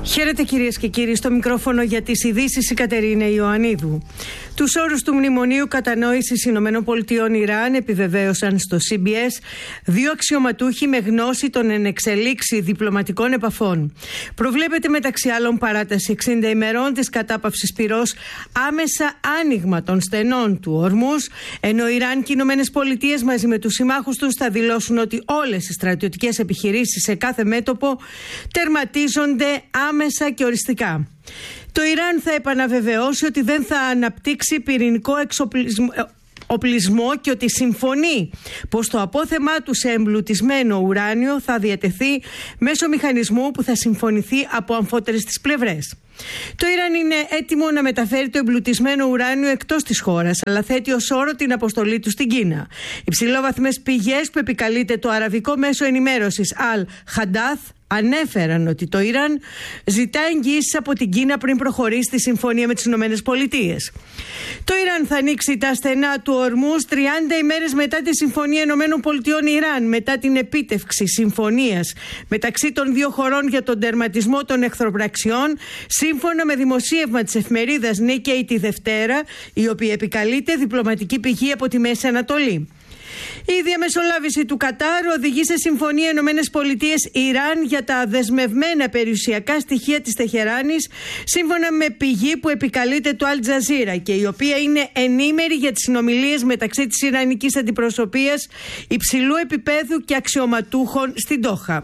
Χαίρετε κυρίες και κύριοι, στο μικρόφωνο για τις ειδήσεις η Κατερίνα Ιωαννίδου. Τους όρους του Μνημονίου Κατανόησης ΗΠΑ Ιράν επιβεβαίωσαν στο CBS δύο αξιωματούχοι με γνώση των ενεξελίξει διπλωματικών επαφών. Προβλέπεται μεταξύ άλλων παράταση 60 ημερών της κατάπαυσης πυρός, άμεσα άνοιγμα των στενών του Ορμούζ, ενώ Ιράν και οι ΗΠΑ μαζί με τους συμμάχους τους θα δηλώσουν ότι όλες οι στρατιωτικές επιχειρήσεις σε κάθε μέτωπο τερματίζονται άμεσα και οριστικά. Το Ιράν θα επαναβεβαιώσει ότι δεν θα αναπτύξει πυρηνικό οπλισμό και ότι συμφωνεί πως το απόθεμά του σε εμπλουτισμένο ουράνιο θα διατεθεί μέσω μηχανισμού που θα συμφωνηθεί από αμφότερες τις πλευρές. Το Ιράν είναι έτοιμο να μεταφέρει το εμπλουτισμένο ουράνιο εκτός της χώρας, αλλά θέτει ως όρο την αποστολή του στην Κίνα. Υψηλόβαθμες πηγές που επικαλείται το αραβικό μέσο ενημέρωσης Al-Hadath ανέφεραν ότι το Ιράν ζητά εγγυήσεις από την Κίνα πριν προχωρήσει στη συμφωνία με τις Ηνωμένες Πολιτείες. Το Ιράν θα ανοίξει τα στενά του Ορμούζ 30 ημέρες μετά τη Συμφωνία Ηνωμένων Πολιτειών Ιράν, μετά την επίτευξη συμφωνίας μεταξύ των δύο χωρών για τον τερματισμό των εχθροπραξιών, σύμφωνα με δημοσίευμα της εφημερίδας Νίκαιη τη Δευτέρα, η οποία επικαλείται διπλωματική πηγή από τη Μέση Ανατολή. Η διαμεσολάβηση του Κατάρ οδηγεί σε συμφωνία ΗΠΑ-Ιράν για τα δεσμευμένα περιουσιακά στοιχεία της Τεχεράνης, σύμφωνα με πηγή που επικαλείται το Al Jazeera και η οποία είναι ενήμερη για τις συνομιλίες μεταξύ της Ιρανικής αντιπροσωπείας υψηλού επίπεδου και αξιωματούχων στην Ντόχα.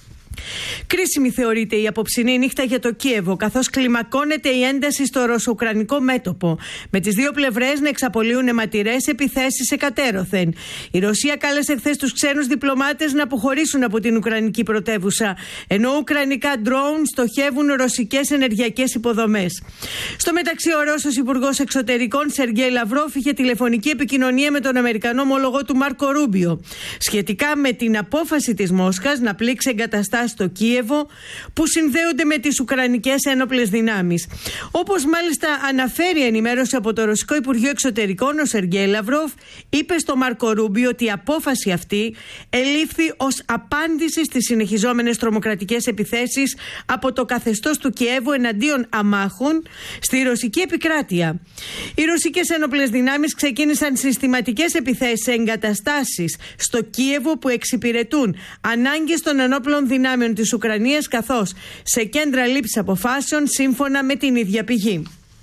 Κρίσιμη θεωρείται η απόψινή νύχτα για το Κίεβο, καθώς κλιμακώνεται η ένταση στο ρωσο-ουκρανικό μέτωπο, με τις δύο πλευρές να εξαπολύουν αιματηρές επιθέσεις εκατέρωθεν. Η Ρωσία κάλεσε χθες τους ξένους διπλωμάτες να αποχωρήσουν από την ουκρανική πρωτεύουσα, ενώ ουκρανικά ντρόουν στοχεύουν ρωσικές ενεργειακές υποδομές. Στο μεταξύ, ο Ρώσος Υπουργός Εξωτερικών Σεργέη Λαυρόφ είχε τηλεφωνική επικοινωνία με τον Αμερικανό ομολογό του Μάρκο Ρούμπιο σχετικά με την απόφαση της Μόσχας να πλήξει εγκαταστάσεις στο Κίεβο που συνδέονται με τις Ουκρανικές ένοπλες δυνάμεις. Όπως μάλιστα αναφέρει ενημέρωση από το Ρωσικό Υπουργείο Εξωτερικών, ο Σεργέη Λαυρόφ είπε στο Μάρκο Ρούμπιο ότι η απόφαση αυτή ελήφθη ως απάντηση στις συνεχιζόμενες τρομοκρατικές επιθέσεις από το καθεστώς του Κιέβου εναντίον αμάχων στη ρωσική επικράτεια. Οι ρωσικές ένοπλες δυνάμεις ξεκίνησαν συστηματικές επιθέσεις σε εγκαταστάσεις στο Κίεβο που εξυπηρετούν ανάγκες των ενόπλων δυνάμεων της Ουκρανίας, καθώς σε κέντρα λήψης αποφάσεων, σύμφωνα με την ίδια πηγή.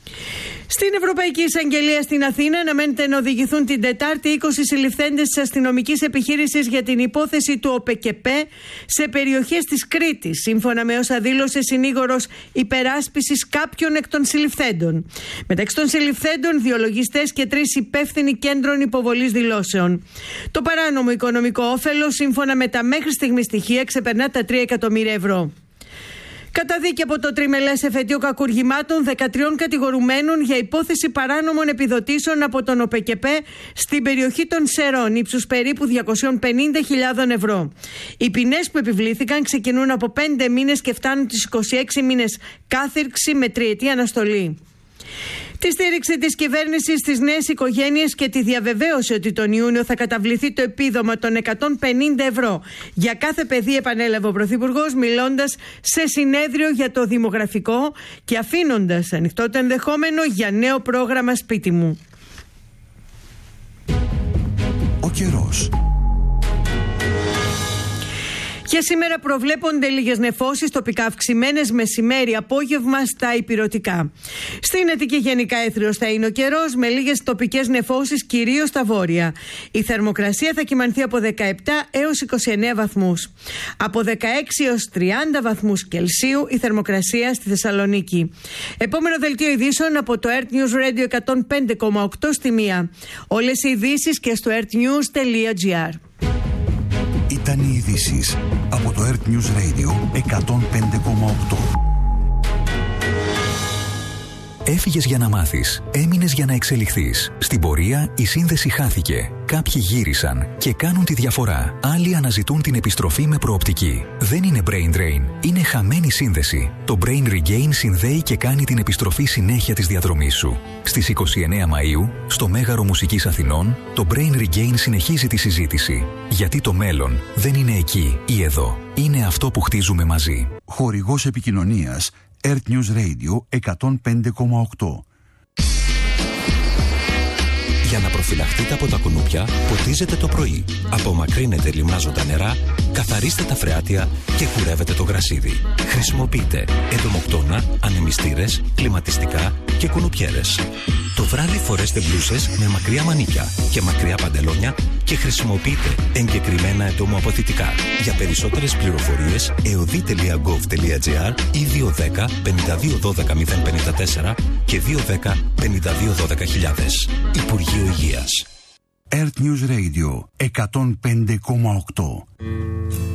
Στην Ευρωπαϊκή Εισαγγελία στην Αθήνα αναμένεται να οδηγηθούν την Τετάρτη 20 συλληφθέντες της αστυνομικής επιχείρησης για την υπόθεση του ΟΠΕΚΕΠΕ σε περιοχές της Κρήτης, σύμφωνα με όσα δήλωσε συνήγορος υπεράσπισης κάποιων εκ των συλληφθέντων. Μεταξύ των συλληφθέντων, 2 λογιστές και 3 υπεύθυνοι κέντρων υποβολής δηλώσεων. Το παράνομο οικονομικό όφελος, σύμφωνα με τα μέχρι στιγμή στοιχεία, ξεπερνά τα 3 εκατομμύρια ευρώ. Καταδίκη από το τριμελές εφετείο κακουργημάτων 13 κατηγορουμένων για υπόθεση παράνομων επιδοτήσεων από τον ΟΠΕΚΕΠΕ στην περιοχή των Σερών, ύψους περίπου 250.000 ευρώ. Οι ποινές που επιβλήθηκαν ξεκινούν από 5 μήνες και φτάνουν τις 26 μήνες κάθυρξη με 3ετή αναστολή. Τη στήριξη της κυβέρνησης στις νέες οικογένειες και τη διαβεβαίωση ότι τον Ιούνιο θα καταβληθεί το επίδομα των 150 ευρώ για κάθε παιδί, επανέλαβε ο Πρωθυπουργός, μιλώντας σε συνέδριο για το δημογραφικό και αφήνοντας ανοιχτό το ενδεχόμενο για νέο πρόγραμμα Σπίτι μου. Ο καιρός. Για σήμερα προβλέπονται λίγες νεφώσεις, τοπικά αυξημένες μεσημέρι-απόγευμα στα ηπειρωτικά. Στην Αττική γενικά έθριος θα είναι ο καιρός, με λίγες τοπικές νεφώσεις κυρίως στα βόρεια. Η θερμοκρασία θα κυμανθεί από 17 έως 29 βαθμούς. Από 16 έως 30 βαθμούς Κελσίου η θερμοκρασία στη Θεσσαλονίκη. Επόμενο δελτίο ειδήσεων από το Earth News Radio 105,8 στη 1. Όλες οι ειδήσεις και στο earthnews.gr. Ήταν οι ειδήσεις από το Earth News Radio 105,8. Έφυγες για να μάθεις, έμεινες για να εξελιχθείς. Στην πορεία η σύνδεση χάθηκε. Κάποιοι γύρισαν και κάνουν τη διαφορά. Άλλοι αναζητούν την επιστροφή με προοπτική. Δεν είναι brain drain, είναι χαμένη σύνδεση. Το Brain Regain συνδέει και κάνει την επιστροφή συνέχεια της διαδρομής σου. Στις 29 Μαΐου, στο Μέγαρο Μουσικής Αθηνών, το Brain Regain συνεχίζει τη συζήτηση. Γιατί το μέλλον δεν είναι εκεί ή εδώ. Είναι αυτό που χτίζουμε μαζί. Χορηγός επικοινωνίας Earth News Radio 105,8. Για να προφυλαχτείτε από τα κουνούπια, ποτίζετε το πρωί. Απομακρύνετε λιμνάζοντα νερά, καθαρίστε τα φρεάτια και κουρεύετε το γρασίδι. Χρησιμοποιείτε εντομοκτώνα, ανεμιστήρες, κλιματιστικά και κουνουπιέρες. Το βράδυ φορέστε μπλούσες με μακριά μανίκια και μακριά παντελόνια και χρησιμοποιείτε εγκεκριμένα εντομοαποθητικά. Για περισσότερες πληροφορίες, eodi.gov.gr ή 210 52 12 054 και 210 52 12 Υπουργείο Υγείας. Earth News Radio 105,8.